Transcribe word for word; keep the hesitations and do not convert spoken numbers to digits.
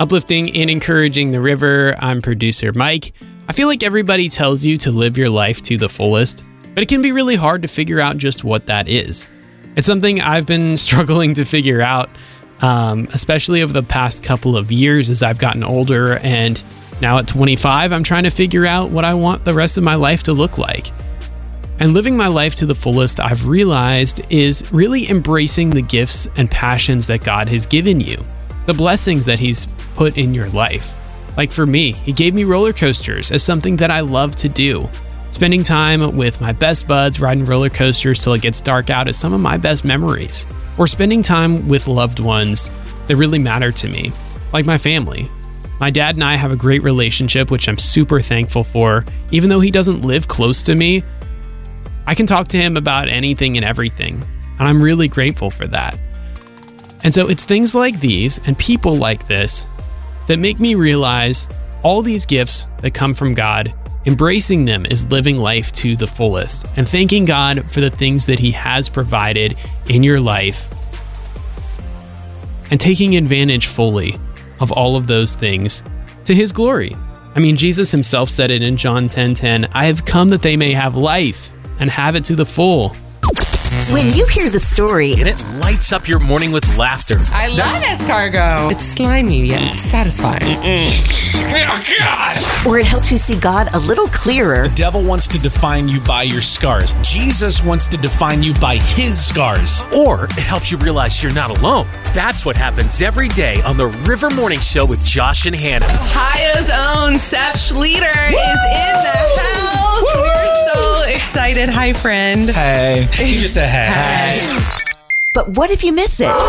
Uplifting and encouraging the river, I'm producer Mike. I feel like everybody tells you to live your life to the fullest, but it can be really hard to figure out just what that is. It's something I've been struggling to figure out, um, especially over the past couple of years as I've gotten older, and now at twenty-five, I'm trying to figure out what I want the rest of my life to look like. And living my life to the fullest, I've realized, is really embracing the gifts and passions that God has given you, the blessings that He's put in your life. Like for me, He gave me roller coasters as something that I love to do. Spending time with my best buds riding roller coasters till it gets dark out is some of my best memories. Or spending time with loved ones that really matter to me, like my family. My dad and I have a great relationship, which I'm super thankful for. Even though he doesn't live close to me, I can talk to him about anything and everything, and I'm really grateful for that. And so it's things like these and people like this that make me realize all these gifts that come from God, embracing them is living life to the fullest and thanking God for the things that He has provided in your life and taking advantage fully of all of those things to His glory. I mean, Jesus Himself said it in John ten ten, I have come that they may have life and have it to the full. When you hear the story, and it lights up your morning with laughter. I love escargot. It's slimy yet satisfying. Oh, God. Or it helps you see God a little clearer. The devil wants to define you by your scars. Jesus wants to define you by His scars. Or it helps you realize you're not alone. That's what happens every day on the River Morning Show with Josh and Hannah. Ohio's own Seth Schlueter is in the house. Woo! We're so excited. Hi, friend. Hey. He just said hey. But what if you miss it?